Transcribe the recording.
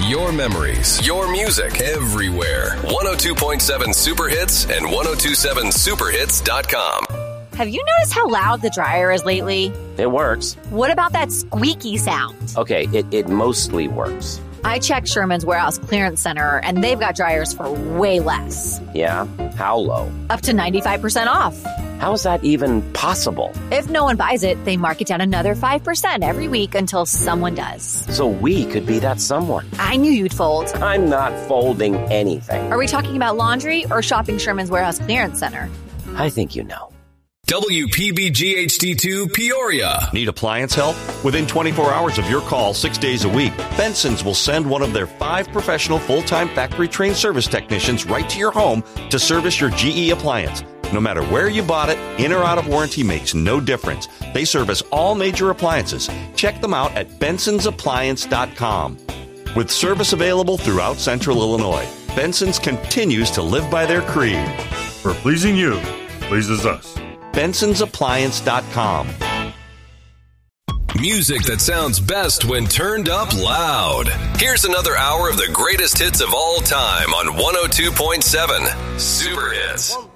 Your memories, your music, everywhere. 102.7 Super Hits and 1027superhits.com. Have you noticed how loud the dryer is lately? It works. What about that squeaky sound? Okay, it mostly works. I checked Sherman's Warehouse Clearance Center, and they've got dryers for way less. Yeah? How low? Up to 95% off. How is that even possible? If no one buys it, they mark it down another 5% every week until someone does. So we could be that someone. I knew you'd fold. I'm not folding anything. Are we talking about laundry or shopping Sherman's Warehouse Clearance Center? I think you know. WPBG-HD2 Peoria. Need appliance help? Within 24 hours of your call, 6 days a week, Benson's will send one of their 5 professional full-time factory-trained service technicians right to your home to service your GE appliance. No matter where you bought it, in or out of warranty makes no difference. They service all major appliances. Check them out at bensonsappliance.com. With service available throughout Central Illinois, Benson's continues to live by their creed. For pleasing you, pleases us. bensonsappliance.com. Music that sounds best when turned up loud. Here's another hour of the greatest hits of all time on 102.7 Super Hits.